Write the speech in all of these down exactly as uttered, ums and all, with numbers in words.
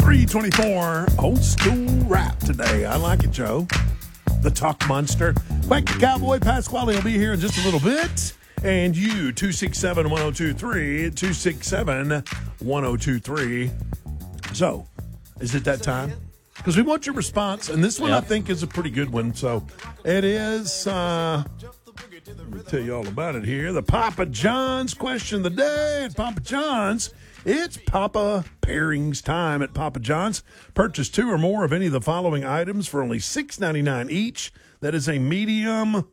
three twenty-four, old school rap today. I like it, Joe. The Talk Monster. Quack the Cowboy Pasquale will be here in just a little bit. And you, two six seven, one oh two three, two six seven, one oh two three. So, is it that time? Because we want your response, and this one yep. I think is a pretty good one. So, it is, uh, let me tell you all about it here. The Papa John's question of the day at Papa John's. It's Papa Pairings time at Papa John's. Purchase two or more of any of the following items for only six ninety-nine each. That is a medium,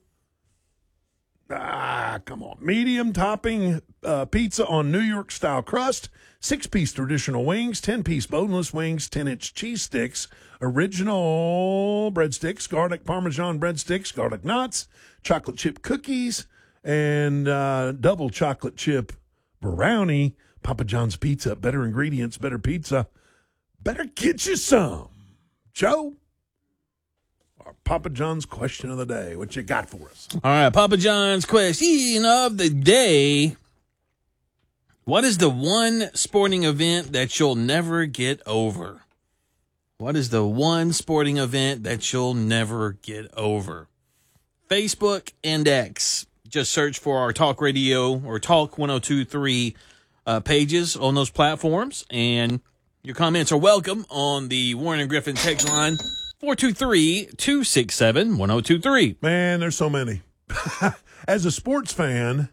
ah, come on, medium topping uh, pizza on New York-style crust, six-piece traditional wings, ten-piece boneless wings, ten-inch cheese sticks, original breadsticks, garlic Parmesan breadsticks, garlic knots, chocolate chip cookies, and uh, double chocolate chip brownie. Papa John's Pizza, better ingredients, better pizza. Better get you some. Joe, our Papa John's question of the day. What you got for us? All right, Papa John's question of the day. What is the one sporting event that you'll never get over? What is the one sporting event that you'll never get over? Facebook and X. Just search for our Talk Radio or Talk one oh two three Uh, pages on those platforms, and your comments are welcome on the Warren and Griffin text line four two three, two six seven, one oh two three. Man, there's so many. As a sports fan,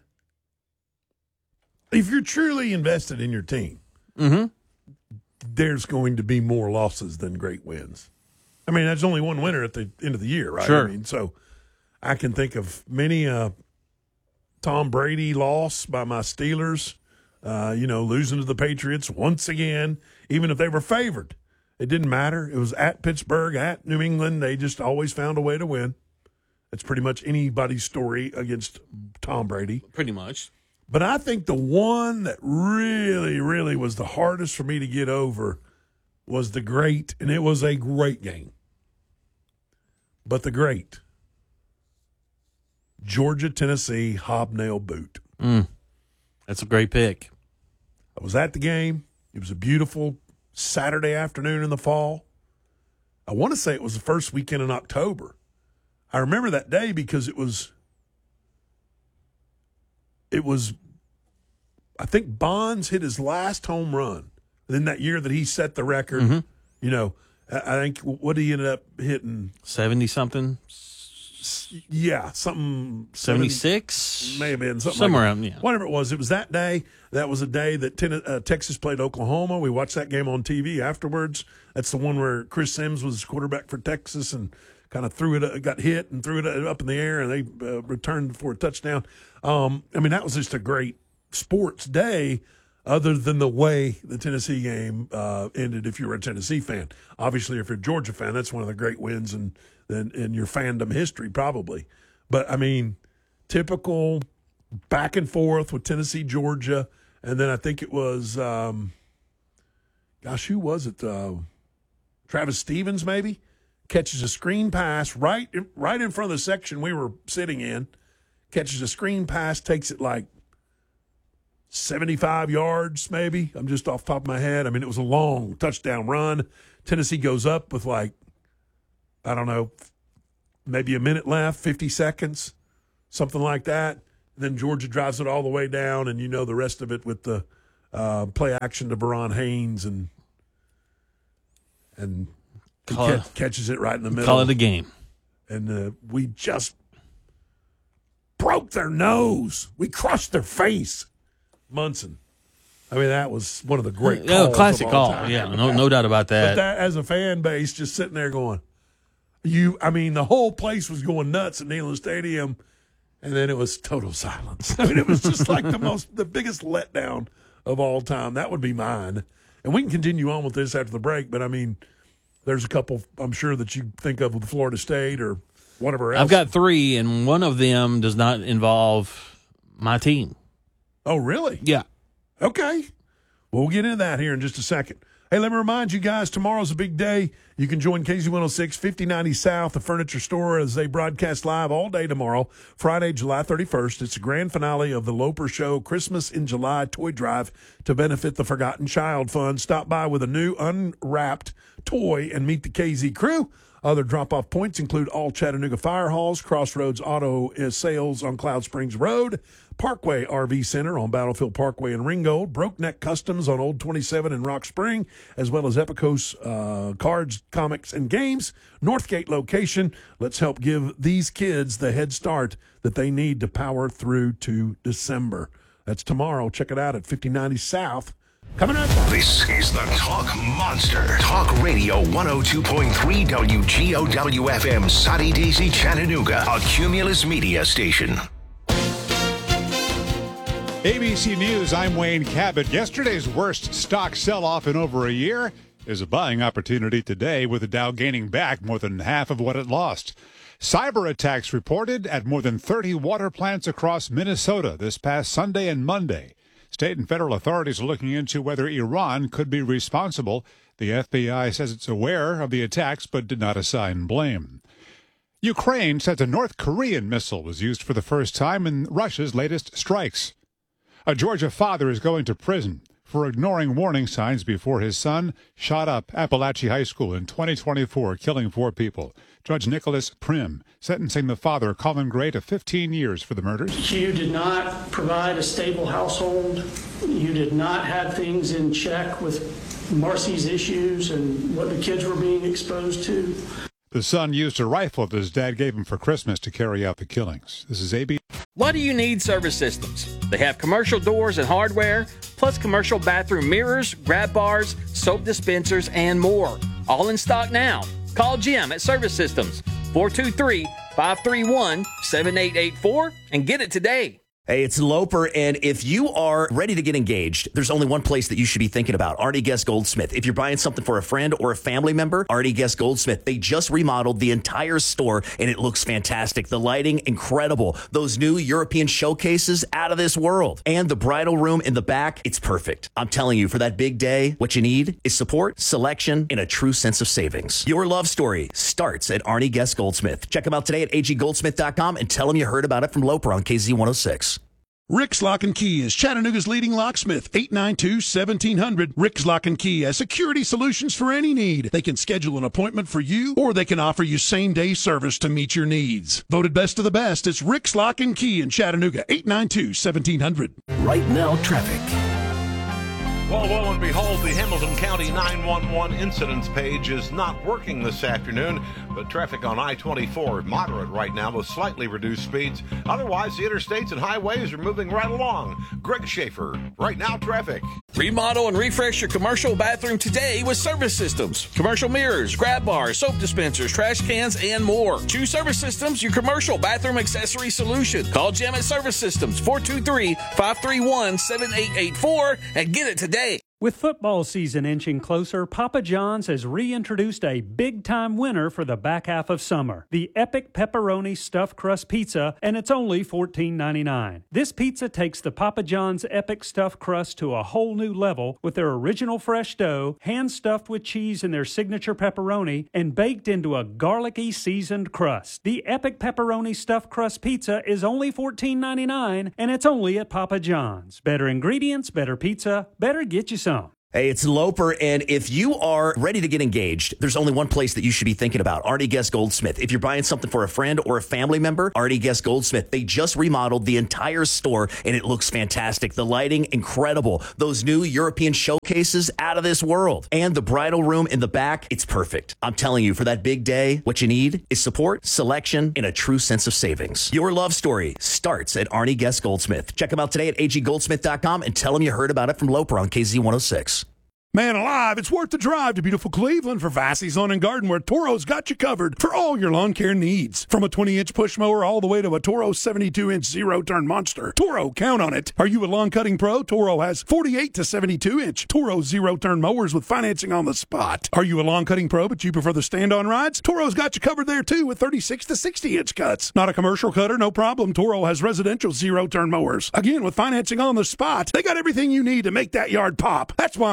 if you're truly invested in your team, mm-hmm. there's going to be more losses than great wins. I mean, there's only one winner at the end of the year, right? Sure. I mean, so I can think of many a Tom Brady loss by my Steelers. Uh, you know, losing to the Patriots once again, even if they were favored. It didn't matter. It was at Pittsburgh, at New England. They just always found a way to win. That's pretty much anybody's story against Tom Brady. Pretty much. But I think the one that really, really was the hardest for me to get over was the great, and it was a great game. But the great Georgia-Tennessee hobnail boot. Mm. That's a great pick. I was at the game. It was a beautiful Saturday afternoon in the fall. I want to say it was the first weekend in October. I remember that day because it was, it was, I think Bonds hit his last home run. And then that year that he set the record, mm-hmm. you know, I think what he ended up hitting. seventy-something? Yeah, something. seventy-six? May have been. Something Somewhere like around, yeah. Whatever it was. It was that day. That was a day that ten, uh, Texas played Oklahoma. We watched that game on T V afterwards. That's the one where Chris Sims was quarterback for Texas and kind of threw it, uh, got hit and threw it up in the air, and they uh, returned for a touchdown. Um, I mean, that was just a great sports day, other than the way the Tennessee game uh, ended if you were a Tennessee fan. Obviously, if you're a Georgia fan, that's one of the great wins in, in, in your fandom history probably. But, I mean, typical back and forth with Tennessee, Georgia, and then I think it was, um, gosh, who was it? Uh, Travis Stevens maybe? Catches a screen pass right, right in front of the section we were sitting in, catches a screen pass, takes it like seventy-five yards maybe. I'm just off the top of my head. I mean, it was a long touchdown run. Tennessee goes up with like, I don't know, maybe a minute left, fifty seconds, something like that. And then Georgia drives it all the way down, and you know the rest of it with the uh, play action to Verron Haynes and and he ca- catches it right in the middle. Call it a game. And uh, we just broke their nose. We crushed their face. Munson. I mean, that was one of the great calls. Yeah, classic of all call. time. Yeah, no, no doubt about that. But that, as a fan base, just sitting there going, you. I mean, the whole place was going nuts at Neyland Stadium, and then it was total silence. I mean, it was just like the most, the biggest letdown of all time. That would be mine. And we can continue on with this after the break. But I mean, there's a couple I'm sure that you think of with Florida State or whatever else. I've got three, and one of them does not involve my team. Oh, really? Yeah. Okay. Well, we'll get into that here in just a second. Hey, let me remind you guys, tomorrow's a big day. You can join K Z one oh six, fifty ninety South, the furniture store, as they broadcast live all day tomorrow, Friday, July thirty-first. It's the grand finale of the Loper Show Christmas in July toy drive to benefit the Forgotten Child Fund. Stop by with a new unwrapped toy and meet the K Z crew. Other drop-off points include all Chattanooga fire halls, Crossroads Auto Sales on Cloud Springs Road, Parkway R V Center on Battlefield Parkway in Ringgold, Brokeneck Customs on Old twenty-seven in Rock Spring, as well as Epicos uh, Cards, Comics, and Games, Northgate location. Let's help give these kids the head start that they need to power through to December. That's tomorrow. Check it out at fifty ninety South. Coming up. This is the Talk Monster. Talk Radio one oh two point three W G O W F M, Soddy Daisy, Chattanooga, a Cumulus media station. A B C News, I'm Wayne Cabot. Yesterday's worst stock sell-off in over a year is a buying opportunity today, with the Dow gaining back more than half of what it lost. Cyber attacks reported at more than thirty water plants across Minnesota this past Sunday and Monday. State and federal authorities are looking into whether Iran could be responsible. The F B I says it's aware of the attacks but did not assign blame. Ukraine says a North Korean missile was used for the first time in Russia's latest strikes. A Georgia father is going to prison for ignoring warning signs before his son shot up Appalachia High School in twenty twenty-four, killing four people. Judge Nicholas Prim sentencing the father, Colin Gray, to fifteen years for the murders. You did not provide a stable household. You did not have things in check with Marcy's issues and what the kids were being exposed to. The son used a rifle that his dad gave him for Christmas to carry out the killings. This is A B. Why do you need Service Systems? They have commercial doors and hardware, plus commercial bathroom mirrors, grab bars, soap dispensers, and more. All in stock now. Call Jim at Service Systems, four two three, five three one, seven eight eight four, and get it today. Hey, it's Loper, and if you are ready to get engaged, there's only one place that you should be thinking about, Artie Guest Goldsmith. If you're buying something for a friend or a family member, Artie Guest Goldsmith. They just remodeled the entire store, and it looks fantastic. The lighting, incredible. Those new European showcases, out of this world. And the bridal room in the back, it's perfect. I'm telling you, for that big day, what you need is support, selection, and a true sense of savings. Your love story starts at Artie Guest Goldsmith. Check them out today at a g goldsmith dot com and tell them you heard about it from Loper on K Z one oh six. Rick's Lock and Key is Chattanooga's leading locksmith. eight nine two, seventeen hundred. Rick's Lock and Key has security solutions for any need. They can schedule an appointment for you, or they can offer you same-day service to meet your needs. Voted best of the best, it's Rick's Lock and Key in Chattanooga. eight nine two, seventeen hundred. Right now, traffic. Well, lo and behold, the Hamilton County nine one one incidents page is not working this afternoon, but traffic on I twenty-four moderate right now with slightly reduced speeds. Otherwise, the interstates and highways are moving right along. Greg Schaefer, right now traffic. Remodel and refresh your commercial bathroom today with Service Systems. Commercial mirrors, grab bars, soap dispensers, trash cans, and more. Choose Service Systems, your commercial bathroom accessory solution. Call Jim at Service Systems, four two three, five three one, seven eight eight four, and get it today. With football season inching closer, Papa John's has reintroduced a big-time winner for the back half of summer, the Epic Pepperoni Stuffed Crust Pizza, and it's only fourteen ninety-nine. This pizza takes the Papa John's Epic Stuffed Crust to a whole new level with their original fresh dough, hand-stuffed with cheese and their signature pepperoni, and baked into a garlicky seasoned crust. The Epic Pepperoni Stuffed Crust Pizza is only fourteen ninety-nine, and it's only at Papa John's. Better ingredients, better pizza, better get you some. Hey, it's Loper, and if you are ready to get engaged, there's only one place that you should be thinking about, Artie Guest Goldsmith. If you're buying something for a friend or a family member, Artie Guest Goldsmith. They just remodeled the entire store, and it looks fantastic. The lighting, incredible. Those new European showcases, out of this world. And the bridal room in the back, it's perfect. I'm telling you, for that big day, what you need is support, selection, and a true sense of savings. Your love story starts at Artie Guest Goldsmith. Check them out today at a g goldsmith dot com and tell them you heard about it from Loper on K Z one oh six. Man alive, it's worth the drive to beautiful Cleveland for Vassey's Lawn and Garden, where Toro's got you covered for all your lawn care needs. From a twenty-inch push mower all the way to a Toro seventy-two inch zero-turn monster. Toro, count on it. Are you a lawn cutting pro? Toro has forty-eight to seventy-two inch Toro zero-turn mowers with financing on the spot. Are you a lawn cutting pro but you prefer the stand-on rides? Toro's got you covered there too with thirty-six to sixty inch cuts. Not a commercial cutter? No problem. Toro has residential zero-turn mowers. Again, with financing on the spot, they got everything you need to make that yard pop. That's why, man alive,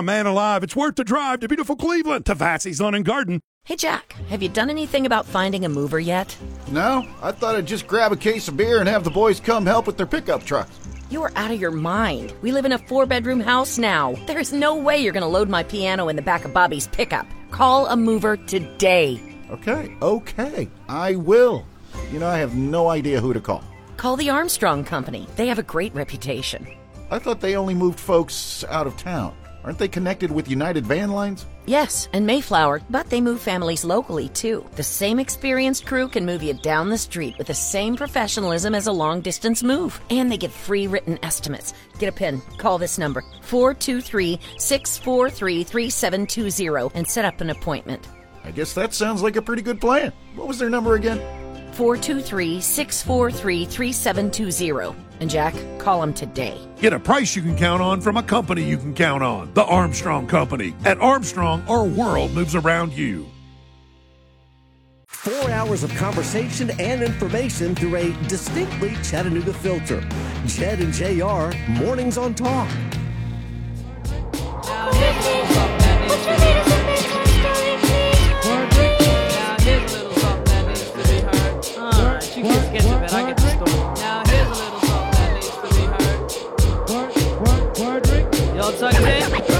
alive. It's worth the drive to beautiful Cleveland, to Vassey's Lawn and Garden. Hey, Jack, have you done anything about finding a mover yet? No, I thought I'd just grab a case of beer and have the boys come help with their pickup trucks. You are out of your mind. We live in a four-bedroom house now. There's no way you're going to load my piano in the back of Bobby's pickup. Call a mover today. Okay, okay, I will. You know, I have no idea who to call. Call the Armstrong Company. They have a great reputation. I thought they only moved folks out of town. Aren't they connected with United Van Lines? Yes, and Mayflower, but they move families locally, too. The same experienced crew can move you down the street with the same professionalism as a long-distance move. And they give free written estimates. Get a pen. Call this number, four two three, six four three, three seven two zero, and set up an appointment. I guess that sounds like a pretty good plan. What was their number again? four two three, six four three, three seven two zero. And Jack, call them today. Get a price you can count on from a company you can count on. The Armstrong Company. At Armstrong, our world moves around you. Four hours of conversation and information through a distinctly Chattanooga filter. Jed and J R, Mornings on Talk. Now, here's a little something that needs to be heard. Now, here's a little something that needs to be heard. All right, you kids get to bed. I get the story. Now, here's a little something that needs to be heard. Y'all tuck it in?